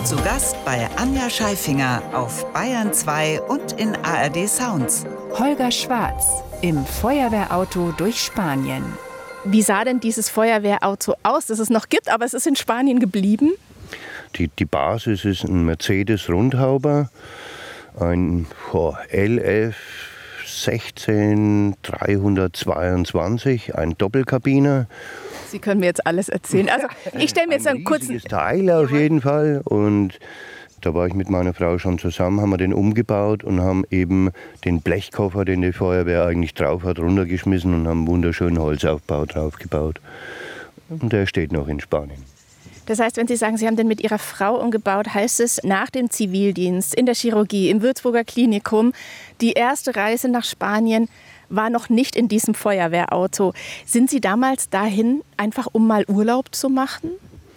Zu Gast bei Anja Scheifinger auf Bayern 2 und in ARD Sounds. Holger Schwarz im Feuerwehrauto durch Spanien. Wie sah denn dieses Feuerwehrauto aus, das es noch gibt, aber es ist in Spanien geblieben? Die Basis ist ein Mercedes-Rundhauber, ein LF 16322, ein Doppelkabiner. Sie können mir jetzt alles erzählen. Also ich stelle mir jetzt einen kurzen Teil auf jeden Fall. Und da war ich mit meiner Frau schon zusammen, haben wir den umgebaut und haben eben den Blechkoffer, den die Feuerwehr eigentlich drauf hat, runtergeschmissen und haben einen wunderschönen Holzaufbau draufgebaut. Und der steht noch in Spanien. Das heißt, wenn Sie sagen, Sie haben den mit Ihrer Frau umgebaut, heißt es nach dem Zivildienst in der Chirurgie im Würzburger Klinikum, die erste Reise nach Spanien war noch nicht in diesem Feuerwehrauto. Sind Sie damals dahin, einfach um mal Urlaub zu machen?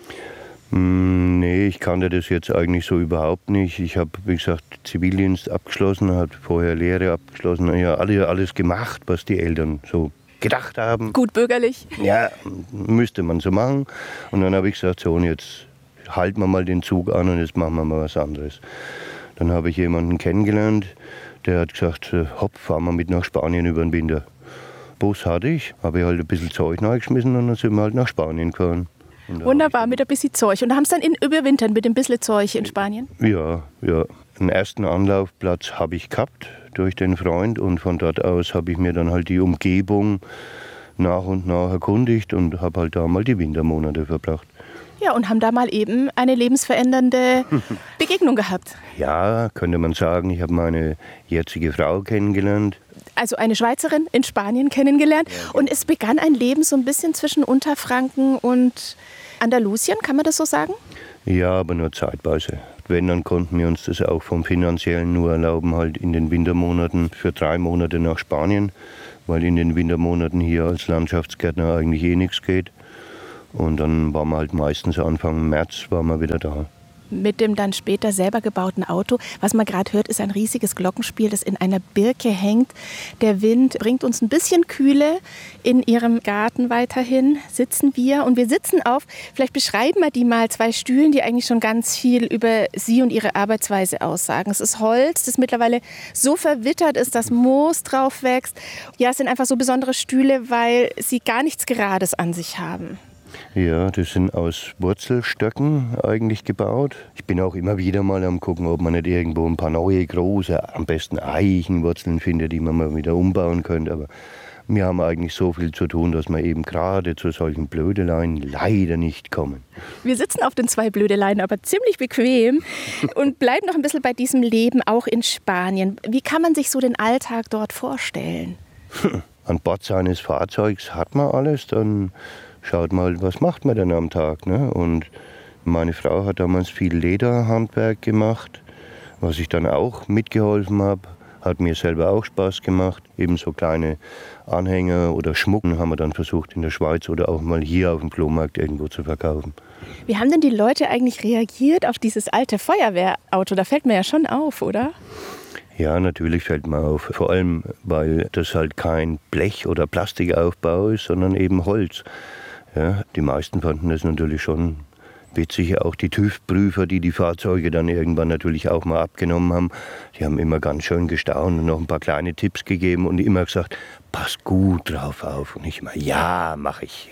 Nee, ich kannte das jetzt eigentlich so überhaupt nicht. Ich habe, wie gesagt, Zivildienst abgeschlossen, habe vorher Lehre abgeschlossen. Ja, alles gemacht, was die Eltern so gedacht haben. Gut bürgerlich. Ja, müsste man so machen. Und dann habe ich gesagt, so, und jetzt halten wir mal den Zug an und jetzt machen wir mal was anderes. Dann habe ich jemanden kennengelernt, der hat gesagt, hopp, fahren wir mit nach Spanien über den Winter. Bus hatte ich, habe ich halt ein bisschen Zeug reingeschmissen und dann sind wir halt nach Spanien gefahren. Wunderbar, mit ein bisschen Zeug. Und haben es dann überwintert mit ein bisschen Zeug in Spanien? Ja. Einen ersten Anlaufplatz habe ich gehabt durch den Freund und von dort aus habe ich mir dann halt die Umgebung nach und nach erkundigt und habe halt da mal die Wintermonate verbracht. Ja, und haben da mal eben eine lebensverändernde Begegnung gehabt. Ja, könnte man sagen. Ich habe meine jetzige Frau kennengelernt. Also eine Schweizerin in Spanien kennengelernt. Ja, und es begann ein Leben so ein bisschen zwischen Unterfranken und Andalusien, kann man das so sagen? Ja, aber nur zeitweise. Wenn, dann konnten wir uns das auch vom Finanziellen nur erlauben, halt in den Wintermonaten für 3 Monate nach Spanien, weil in den Wintermonaten hier als Landschaftsgärtner eigentlich nichts geht. Und dann waren wir halt meistens Anfang März waren wir wieder da. Mit dem dann später selber gebauten Auto. Was man gerade hört, ist ein riesiges Glockenspiel, das in einer Birke hängt. Der Wind bringt uns ein bisschen Kühle. In Ihrem Garten weiterhin sitzen wir. Und wir sitzen auf, vielleicht beschreiben wir die mal, 2 Stühlen, die eigentlich schon ganz viel über Sie und Ihre Arbeitsweise aussagen. Es ist Holz, das mittlerweile so verwittert ist, dass Moos drauf wächst. Ja, es sind einfach so besondere Stühle, weil sie gar nichts Gerades an sich haben. Ja, das sind aus Wurzelstöcken eigentlich gebaut. Ich bin auch immer wieder mal am gucken, ob man nicht irgendwo ein paar neue, große, am besten Eichenwurzeln findet, die man mal wieder umbauen könnte. Aber wir haben eigentlich so viel zu tun, dass wir eben gerade zu solchen Blödeleien leider nicht kommen. Wir sitzen auf den 2 Blödeleien, aber ziemlich bequem und bleiben noch ein bisschen bei diesem Leben, auch in Spanien. Wie kann man sich so den Alltag dort vorstellen? An Bord seines Fahrzeugs hat man alles, dann schaut mal, was macht man denn am Tag, ne? Und meine Frau hat damals viel Lederhandwerk gemacht, was ich dann auch mitgeholfen habe. Hat mir selber auch Spaß gemacht. Eben so kleine Anhänger oder Schmucken haben wir dann versucht in der Schweiz oder auch mal hier auf dem Flohmarkt irgendwo zu verkaufen. Wie haben denn die Leute eigentlich reagiert auf dieses alte Feuerwehrauto? Da fällt mir ja schon auf, oder? Ja, natürlich fällt mir auf. Vor allem, weil das halt kein Blech- oder Plastikaufbau ist, sondern eben Holz. Ja, die meisten fanden das natürlich schon witzig. Auch die TÜV-Prüfer, die die Fahrzeuge dann irgendwann natürlich auch mal abgenommen haben, die haben immer ganz schön gestaunt und noch ein paar kleine Tipps gegeben und immer gesagt, pass gut drauf auf. Und ich immer, ja, mach ich.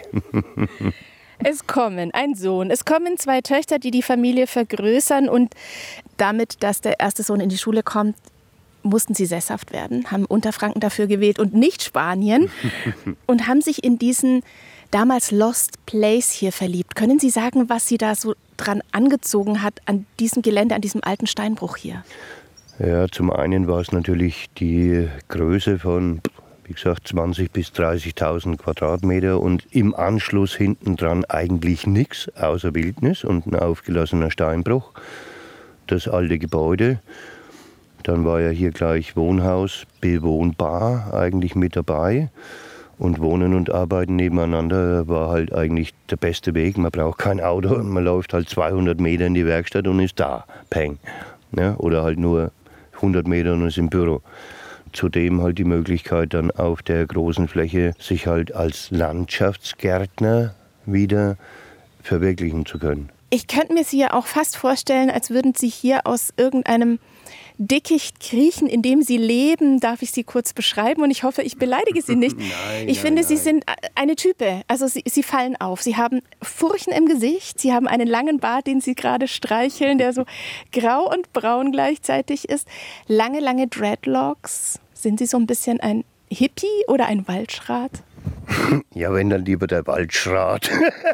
Es kommen ein Sohn, es kommen 2 Töchter, die die Familie vergrößern und damit, dass der erste Sohn in die Schule kommt, mussten sie sesshaft werden, haben Unterfranken dafür gewählt und nicht Spanien und haben sich in diesen damals Lost Place hier verliebt. Können Sie sagen, was Sie da so dran angezogen hat an diesem Gelände, an diesem alten Steinbruch hier? Ja, zum einen war es natürlich die Größe von, wie gesagt, 20.000 bis 30.000 Quadratmeter und im Anschluss hinten dran eigentlich nichts außer Wildnis und ein aufgelassener Steinbruch. Das alte Gebäude. Dann war ja hier gleich Wohnhaus, bewohnbar eigentlich mit dabei. Und Wohnen und Arbeiten nebeneinander war halt eigentlich der beste Weg. Man braucht kein Auto und man läuft halt 200 Meter in die Werkstatt und ist da. Peng. Ja, oder halt nur 100 Meter und ist im Büro. Zudem halt die Möglichkeit dann auf der großen Fläche sich halt als Landschaftsgärtner wieder verwirklichen zu können. Ich könnte mir Sie ja auch fast vorstellen, als würden Sie hier aus irgendeinem Dickicht kriechen, in dem Sie leben. Darf ich Sie kurz beschreiben? Und ich hoffe, ich beleidige Sie nicht. Ich finde, Sie sind eine Type. Also Sie fallen auf. Sie haben Furchen im Gesicht. Sie haben einen langen Bart, den Sie gerade streicheln, der so grau und braun gleichzeitig ist. Lange, lange Dreadlocks. Sind Sie so ein bisschen ein Hippie oder ein Waldschrat? Ja, wenn dann lieber der Waldschrat.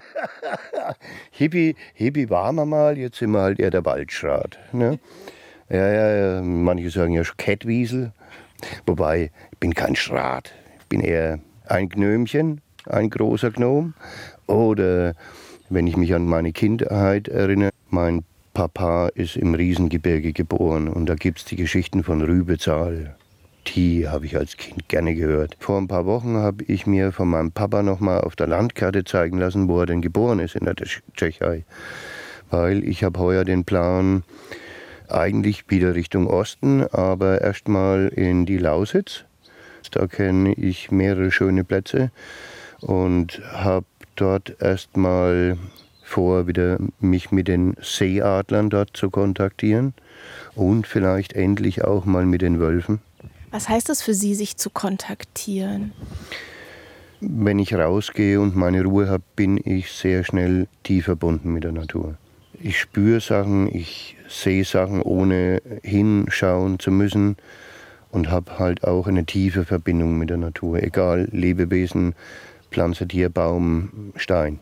Hippie waren wir mal, jetzt sind wir halt eher der Waldschrat. Ne? Ja, manche sagen ja Kettwiesel. Wobei, ich bin kein Schrat. Ich bin eher ein Gnömchen, ein großer Gnom. Oder, wenn ich mich an meine Kindheit erinnere, mein Papa ist im Riesengebirge geboren. Und da gibt es die Geschichten von Rübezahl. Die habe ich als Kind gerne gehört. Vor ein paar Wochen habe ich mir von meinem Papa nochmal auf der Landkarte zeigen lassen, wo er denn geboren ist in der Tschechei. Weil ich habe heuer den Plan, eigentlich wieder Richtung Osten, aber erstmal in die Lausitz. Da kenne ich mehrere schöne Plätze und habe dort erstmal vor, wieder mich mit den Seeadlern dort zu kontaktieren und vielleicht endlich auch mal mit den Wölfen. Was heißt das für Sie, sich zu kontaktieren? Wenn ich rausgehe und meine Ruhe habe, bin ich sehr schnell tief verbunden mit der Natur. Ich spüre Sachen, ich sehe Sachen, ohne hinschauen zu müssen und habe halt auch eine tiefe Verbindung mit der Natur. Egal, Lebewesen, Pflanze, Tier, Baum, Stein.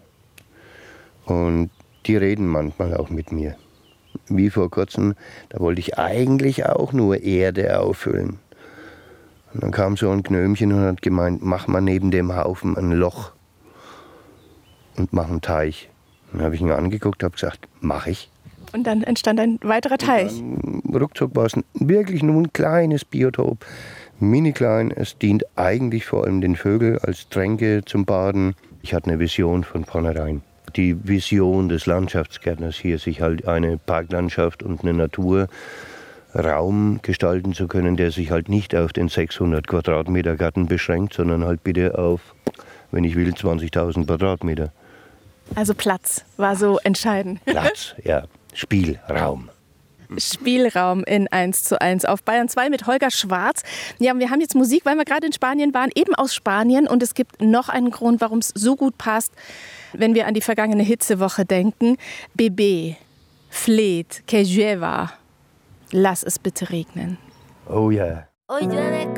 Und die reden manchmal auch mit mir. Wie vor kurzem, da wollte ich eigentlich auch nur Erde auffüllen. Und dann kam so ein Gnömchen und hat gemeint, mach mal neben dem Haufen ein Loch und mach einen Teich. Dann habe ich ihn angeguckt, habe gesagt, mach ich. Und dann entstand ein weiterer Teich. Ruckzuck war es wirklich nur ein kleines Biotop, mini klein. Es dient eigentlich vor allem den Vögeln als Tränke zum Baden. Ich hatte eine Vision von vornherein. Die Vision des Landschaftsgärtners hier, sich halt eine Parklandschaft und eine Naturraum gestalten zu können, der sich halt nicht auf den 600 Quadratmeter Garten beschränkt, sondern halt bitte auf, wenn ich will, 20.000 Quadratmeter. Also Platz war so entscheidend. Platz, ja. Spielraum. Spielraum in 1:1 auf Bayern 2 mit Holger Schwarz. Ja, wir haben jetzt Musik, weil wir gerade in Spanien waren, eben aus Spanien. Und es gibt noch einen Grund, warum es so gut passt, wenn wir an die vergangene Hitzewoche denken. Bebé fleht, que llueva. Lass es bitte regnen. Oh ja. Hoy llueve